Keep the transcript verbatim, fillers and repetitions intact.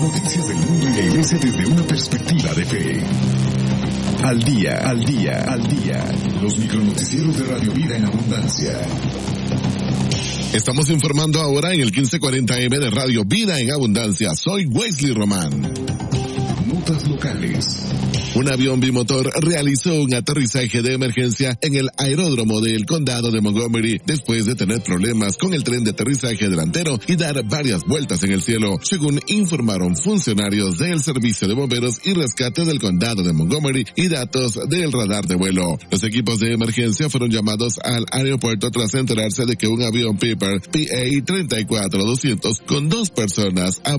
Noticias del mundo y la iglesia desde una perspectiva de fe. Al día, al día, al día. Los micronoticieros de Radio Vida en Abundancia. Estamos informando ahora en el quince cuarenta eme de Radio Vida en Abundancia. Soy Wesley Román. Notas locales. Un avión bimotor realizó un aterrizaje de emergencia en el aeródromo del condado de Montgomery después de tener problemas con el tren de aterrizaje delantero y dar varias vueltas en el cielo, según informaron funcionarios del Servicio de Bomberos y Rescate del condado de Montgomery y datos del radar de vuelo. Los equipos de emergencia fueron llamados al aeropuerto tras enterarse de que un avión Piper P A tres cuatro doscientos con dos personas a